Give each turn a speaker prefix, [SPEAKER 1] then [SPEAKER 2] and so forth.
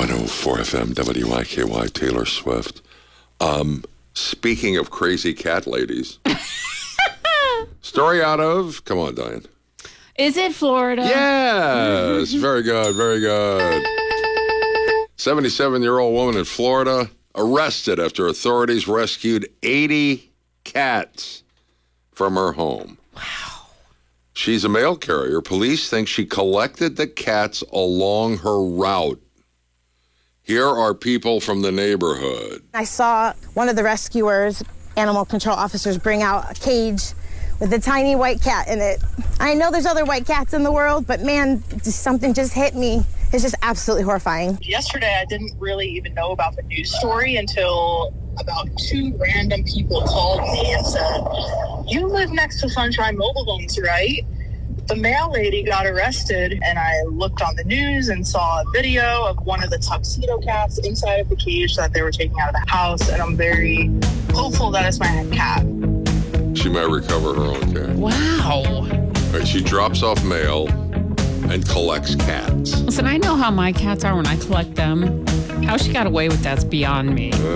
[SPEAKER 1] 104 FM WIKY Taylor Swift. Speaking of crazy cat ladies. Story out of, come on, Diane.
[SPEAKER 2] Is it Florida?
[SPEAKER 1] Yes. Very good. Very good. 77-year-old woman in Florida arrested after authorities rescued 80 cats from her home.
[SPEAKER 2] Wow.
[SPEAKER 1] She's a mail carrier. Police think she collected the cats along her route. Here are people from the neighborhood.
[SPEAKER 3] I saw one of the rescuers, animal control officers, bring out a cage with a tiny white cat in it. I know there's other white cats in the world, but man, something just hit me. It's just absolutely horrifying.
[SPEAKER 4] Yesterday, I didn't really even know about the news story until about 2 random people called me and said, "You live next to Sunshine Mobile Homes, right?" The mail lady got arrested, and I looked on the news and saw a video of one of the tuxedo cats inside of the cage that they were taking out of the house, and I'm very hopeful that it's my cat.
[SPEAKER 1] She might recover her own cat.
[SPEAKER 2] Wow.
[SPEAKER 1] Right, she drops off mail and collects cats.
[SPEAKER 2] Listen, I know how my cats are when I collect them. How she got away with that's beyond me.